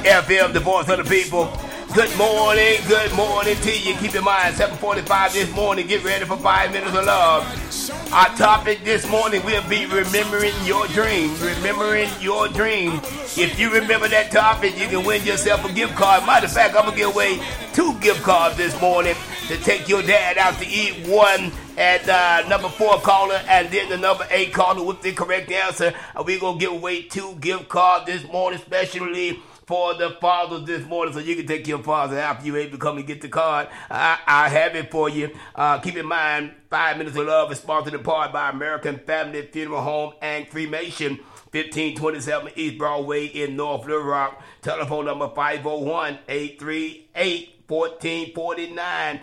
FM, the voice of the people. Good morning to you. Keep in mind, 7:45 this morning. Get ready for 5 minutes of love. Our topic this morning will be remembering your dream. Remembering your dream. If you remember that topic, you can win yourself a gift card. Matter of fact, I'm going to give away 2 gift cards this morning to take your dad out to eat. One at number 4 caller and then the number 8 caller with the correct answer. We're going to give away 2 gift cards this morning, especially for the fathers this morning, so you can take your father after you're able to come and get the card. I have it for you. Keep in mind, 5 Minutes of Love is sponsored in part by American Family Funeral Home and Cremation, 1527 East Broadway in North Little Rock. Telephone number 501-838-1449.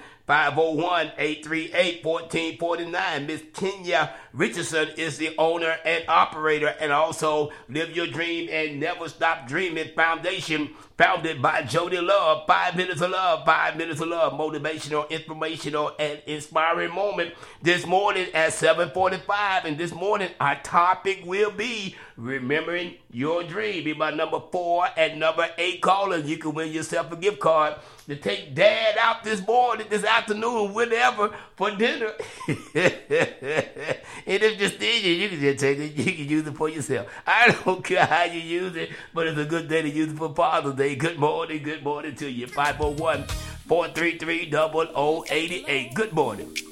501-838-1449. Miss Kenya Richardson is the owner and operator, and also Live Your Dream and Never Stop Dreaming Foundation, founded by Jody Love. 5 Minutes of Love, 5 Minutes of Love, motivational, informational, and inspiring moment this morning at 7:45. And this morning, our topic will be remembering your dream. Be my number 4 and number 8 callers. You can win yourself a gift card to take dad out this morning, this afternoon, whenever, for dinner. And if you're stingy, you can just take it. You can use it for yourself. I don't care how you use it, but it's a good day to use it for Father's Day. Good morning to you. 501-433-0088. Good morning.